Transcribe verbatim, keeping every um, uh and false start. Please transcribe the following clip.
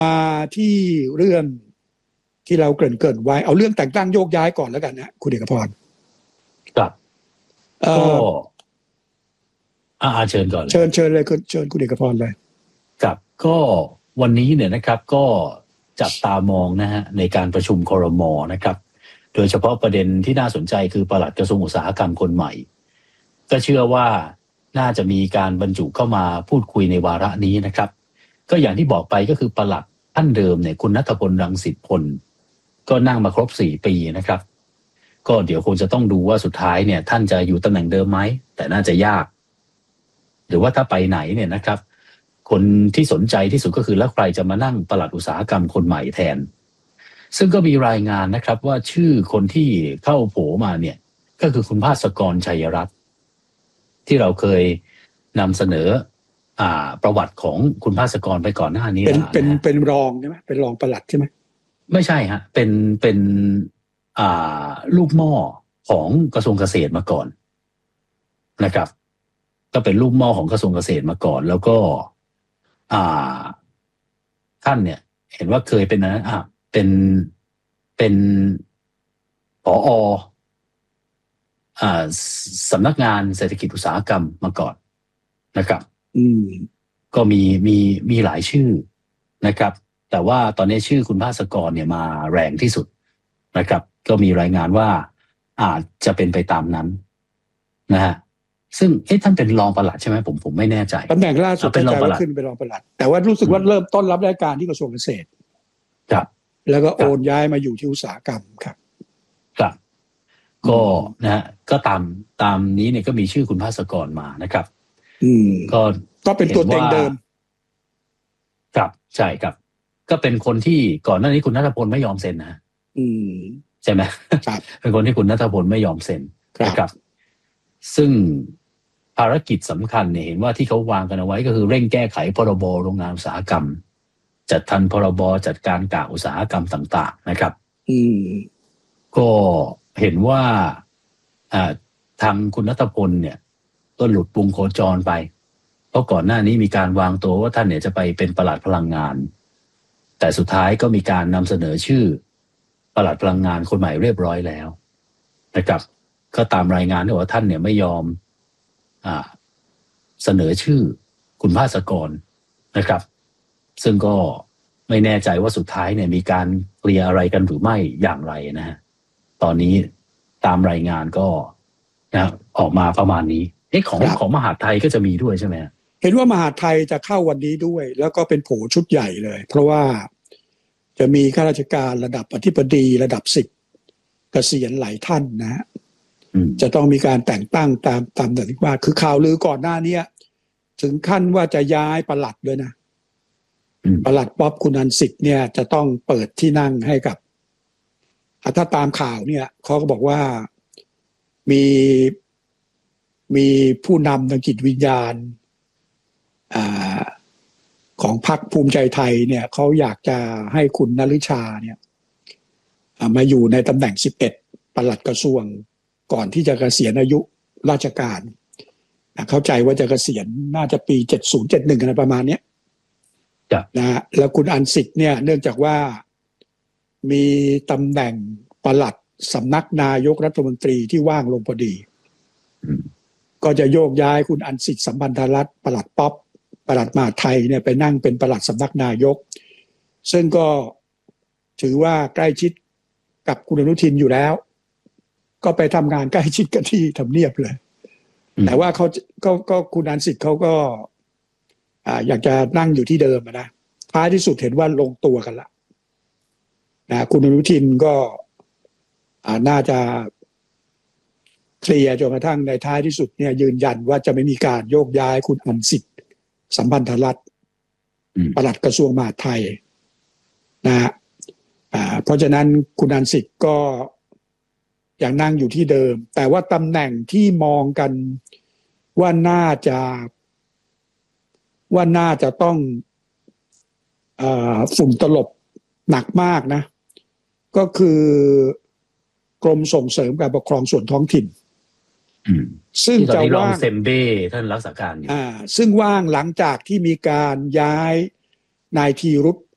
มาที่เรื่องที่เราเกริ่นๆไว้เอาเรื่องแต่งตั้งโยกย้ายก่อนแล้วกันนะคุณเอกพรครับก็อ่าเชิญก่อนเชิญเชิญเลยเชิญคุณเอกพรเลยครับก็วันนี้เนี่ยนะครับก็จับตามองนะฮะในการประชุมครม.นะครับโดยเฉพาะประเด็นที่น่าสนใจคือปลัดกระทรวงอุตสาหกรรมคนใหม่ก็เชื่อว่าน่าจะมีการบรรจุเข้ามาพูดคุยในวาระนี้นะครับก็อย่างที่บอกไปก็คือปลัดท่านเดิมเนี่ยคุณณัฐพล รังสิพลก็นั่งมาครบสี่ปีนะครับก็เดี๋ยวคงจะต้องดูว่าสุดท้ายเนี่ยท่านจะอยู่ตำแหน่งเดิมไหมแต่น่าจะยากหรือว่าถ้าไปไหนเนี่ยนะครับคนที่สนใจที่สุดก็คือแล้วใครจะมานั่งปลัดอุตสาหกรรมคนใหม่แทนซึ่งก็มีรายงานนะครับว่าชื่อคนที่เข้าโผมาเนี่ยก็คือคุณภาสกร ชัยรัตน์ที่เราเคยนำเสนออ่าประวัติของคุณภาสกรไปก่อนหน้านี้เป็นเป็นเป็นรองใช่ไหมเป็นรองปลัดใช่ไหมไม่ใช่ฮะเป็นเป็นอ่าลูกหม้อของกระทรวงเกษตรมาก่อนนะครับก็เป็นลูกหม้อของกระทรวงเกษตรมาก่อนแล้วก็อ่าท่านเนี่ยเห็นว่าเคยเป็นนะอ่าเป็นเป็นผอ.อ่าสำนักงานเศรษฐกิจอุตสาหกรรมมาก่อนนะครับอืมก็มีมีมีหลายชื่อนะครับแต่ว่าตอนนี้ชื่อคุณภาสกรเนี่ยมาแรงที่สุดนะครับก็มีรายงานว่าอาจจะเป็นไปตามนั้นนะฮะซึ่งเอ๊ะท่านเป็นรองปลัดใช่ไหมผมผมไม่แน่ใจตำแหน่งล่าสุดเป็นรองปลัดขึ้นเป็นรองปลัดแต่ว่ารู้สึกว่าเริ่มต้นรับราชการที่กระทรวงเกษตรครับแล้วก็โอนย้ายมาอยู่ที่อุตสาหกรรมครับครับก็นะฮะก็ตามตามนี้เนี่ยก็มีชื่อคุณภาสกรมานะครับอืมก็ก็เป็นตัวเต็งเดิมครับใช่ครับก็เป็นคนที่ก่อนหน้านี้คุณณัฐพลไม่ยอมเซ็นนะอืมใช่ไหมครับเป็นคนที่คุณณัฐพลไม่ยอมเซ็นนะครับซึ่งภารกิจสำคัญเนี่ยเห็นว่าที่เขาวางกันเอาไว้ก็คือเร่งแก้ไขพรบโรงงานอุตสาหกรรมจัดทันพรบจัดการกากอุตสาหกรรมต่างๆนะครับอืมก็เห็นว่าทางคุณณัฐพลเนี่ยก็หลุดวงโคจรไปเพราะก่อนหน้านี้มีการวางตัวว่าท่านเนี่ยจะไปเป็นปลัดพลังงานแต่สุดท้ายก็มีการนำเสนอชื่อปลัดพลังงานคนใหม่เรียบร้อยแล้วนะครับก็ตามรายงานที่ว่าท่านเนี่ยไม่ยอมอ่าเสนอชื่อคุณภาสกรนะครับซึ่งก็ไม่แน่ใจว่าสุดท้ายเนี่ยมีการเคลียร์อะไรกันหรือไม่อย่างไรนะฮะตอนนี้ตามรายงานก็นะออกมาประมาณนี้เอ๊ะของของมหาดไทยก็จะมีด้วยใช่ไหมเห็นว่ามหาดไทยจะเข้าวันนี้ด้วยแล้วก็เป็นโผชุดใหญ่เลยเพราะว่าจะมีข้าราชการระดับอธิบดีระดับสิบเกษียณหลายท่านนะฮะจะต้องมีการแต่งตั้งตามตามแต่ที่ว่าคือข่าวลือก่อนหน้านี้ถึงขั้นว่าจะย้ายปลัดเลยนะปลัดป๊อบคุณอันสิทธิ์เนี่ยจะต้องเปิดที่นั่งให้กับถ้าตามข่าวเนี่ยเขาก็บอกว่ามีมีผู้นำทางจิตวิญญาณของพรรคภูมิใจไทยเนี่ยเขาอยากจะให้คุณนฤชาเนี่ยมาอยู่ในตำแหน่งสิบเอ็ดปลัดกระทรวงก่อนที่จะเกษียณอายุราชการเข้าใจว่าจะเกษียณน่าจะปีเจ็ดสิบ เจ็ดสิบเอ็ดอะไรประมาณนี้นะแล้วคุณอันสิทธิ์เนี่ยเนื่องจากว่ามีตำแหน่งปลัดสำนักนายกรัฐมนตรีที่ว่างลงพอดีก็จะโยกย้ายคุณอันสิทธิ์สัมพันธรัตน์ปลัดป๊อปปลัดมหาดไทยเนี่ยไปนั่งเป็นปลัดสำนักนายกซึ่งก็ถือว่าใกล้ชิดกับคุณอนุทินอยู่แล้วก็ไปทำงานใกล้ชิดกันที่ทำเนียบเลยแต่ว่าเขาก็ก็คุณอันสิทธิ์เขาก็อ่าอยากจะนั่งอยู่ที่เดิมนะท้ายที่สุดเห็นว่าลงตัวกันละนะคุณอนุทินก็อ่าน่าจะเคลียร์จนกระทั่งในท้ายที่สุดเนี่ยยืนยันว่าจะไม่มีการโยกย้ายคุณอันสิทธิ์สัมพันธรัตน์ปลัดกระทรวงมหาดไทยนะฮะอ่าเพราะฉะนั้นคุณอันสิทธิ์ก็ยังนั่งอยู่ที่เดิมแต่ว่าตำแหน่งที่มองกันว่าน่าจะว่าน่าจะต้องเอ่อฝุ่นตลบหนักมากนะก็คือกรมส่งเสริมการปกครองส่วนท้องถิ่นซึ่งจะว่างเซมเบ้ท่านรักษาการอยู่อ่าซึ่งว่างหลังจากที่มีการย้ายนายธีรุธ